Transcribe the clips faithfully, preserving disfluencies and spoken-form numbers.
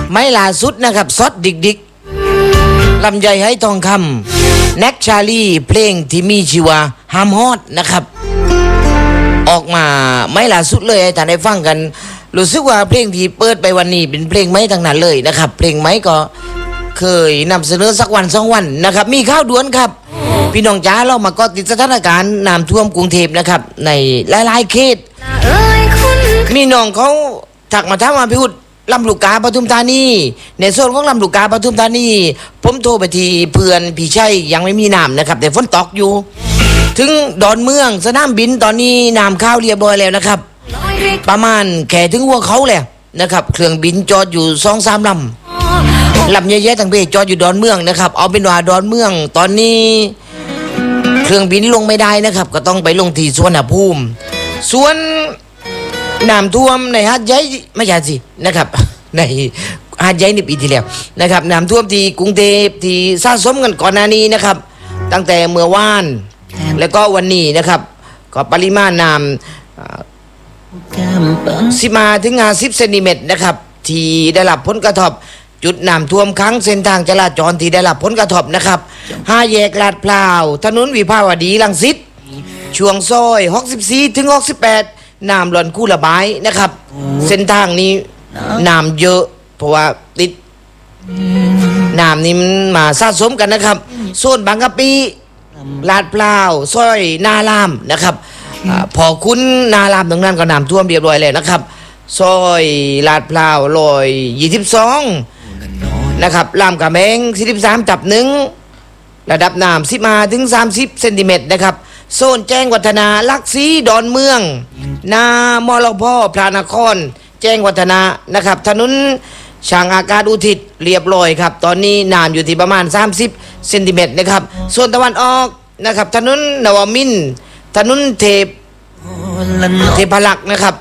ไม่ล่าสุดนะครับซอดดิกดิกลำไยให้ทองคำแน็กชาลีเพลงที่มีชื่อว่าฮามฮอดนะครับออกมาไม่ล่าสุดเลยให้ท่านได้ฟังกันรู้สึกว่าเพลงที่เปิดไปวันนี้เป็นเพลงไม้ทั้งนั้นเลยนะครับเพลงไม้ก็เคยนำเสนอสักวันสองวันนะครับมีข้าวด่วนครับพี่น้องจ๋าเรามาก็ติดสถานการณ์น้ำท่วมกรุงเทพนะครับในหลายๆเขตมีน้องเขาถักมาถามมาพี่อุดลำลูกกาปทุมธานีในโซนของลำลูกกาปทุมธานีผมโทรไปที่เพื่อนพี่ชัยยังไม่มีน้ำนะครับแต่ฝนตกอยู่ถึงดอนเมืองสนามบินตอนนี้น้ำเข้าเรียบร้อยแล้วนะครับประมาณแค่ถึงหัวเขาเลยนะครับเครื่องบินจอดอยู่สองสามลำลำเยอะๆทั้งเพจจอดอยู่ดอนเมืองนะครับเอาเป็นว่าดอนเมืองตอนนี้เครื่องบินลงไม่ได้นะครับก็ต้องไปลงที่สวนภูมิส่วนน้ำท่วมในหาดใหญ่ไม่ใช่สินะครับในหาดใหญ่ในปีที่แล้วนะครับน้ำท่วมที่กรุงเทพที่สะสมกันก่อนหน้านี้นะครับตั้งแต่เมื่อวานแล้วก็วันนี้นะครับก็ปริมาณน้ำสิมาถึงห้าสิบเซนติเมตรนะครับที่ได้รับผลกระทบจุดน้ำท่วมขังเส้นทางจราจรที่ได้รับผลกระทบนะครับห้าแยกลาดพร้าวถนนวิภาวดีรังสิตช่วงซอยหกสิบสี่ถึงหกสิบแปดน้ำหล่นคู่ระบายนะครับเส้นทางนี้น้ำเยอะเพราะว่าติดน้ำนี้มันมาสะสมกันนะครับโซนบางกะปิลาดพร้าวซอยนาลามนะครับพอคุณนาลามตรงนั้นก็น้ำท่วมเรียบร้อยเลยนะครับซอยลาดพร้าวลอยยี่สิบสองนะครับลามกระแมงสี่สิบสามจับหนึ่งระดับน้ำสิบมาถึงสามสิบเซนติเมตรนะครับโซนแจ้งวัฒนาลักษีดอนเมืองนามอลพ่อพระนครแจ้งวัฒนานะครับถนนช่างอากาศอุทิศเรียบร้อยครับตอนนี้น้ำอยู่ที่ประมาณสามสิบเซนติเมตรนะครับส่วนตะวันออกนะครับถนนนวมินทร์ถนนเทพเทพลักษณ์นะครับ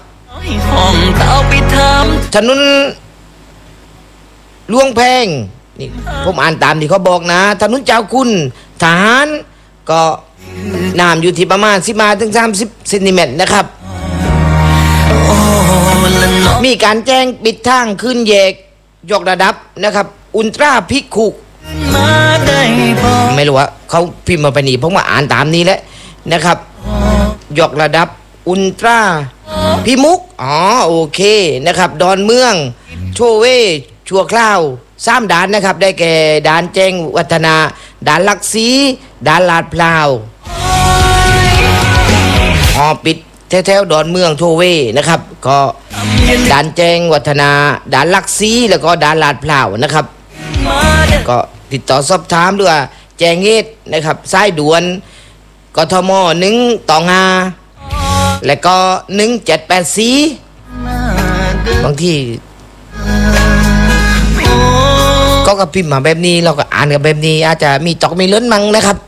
ถนนหลวงแพงนี่ผมอ่านตามที่เขาบอกนะถนนเจ้าคุณทหารก็น้ำอยู่ที่ประมาณสิบมาถึงสามสิบเซนติเมตรนะครับมีการแจ้งปิดทางขึ้นแยกยกระดับนะครับอุลตร้าพิคุไม่รู้ว่าเขาพิมพ์มาไปนี่ผมว่าอ่านตามนี้แหละนะครับยกระดับอุลตร้าพิมุกอ๋อโอเคนะครับดอนเมืองโชเวชั่วคราวสามด่านนะครับได้แก่ด่านแจ้งวัฒนาด่านลักษีด่านลาดพร้าวอ๋อปิดแถวๆดอนเมืองโชเวนะครับก็ด่านแจ้งวัฒนาด่านลักษีแล้วก็ด่านลาดพร้าวนะครับก็ติดต่อสอบถามด้วยแจ้งเหตุนะครับสายด่วนกทมหนึ่งต่องาแล้วก็หนึ่งเจ็ดแปดสี่บางทีก็กระพิมพ์มาแบบนี้เราก็อ่านกับแบบนี้อาจจะมีตอกมีล้นมั้งนะครับ